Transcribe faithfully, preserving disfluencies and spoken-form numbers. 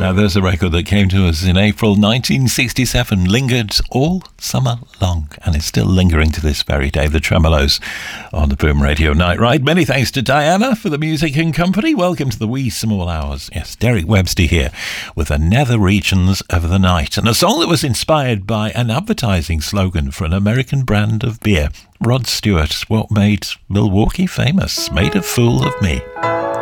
Now, there's a record that came to us in April nineteen sixty-seven, lingered all summer long, and is still lingering to this very day. The Tremolos on the Boom Radio Night Ride. Many thanks to Diana for the music and company. Welcome to the wee small hours. Yes, Derek Webster here with the Nether Regions of the Night, and a song that was inspired by an advertising slogan for an American brand of beer. Rod Stewart, what made Milwaukee famous? Made a fool of me.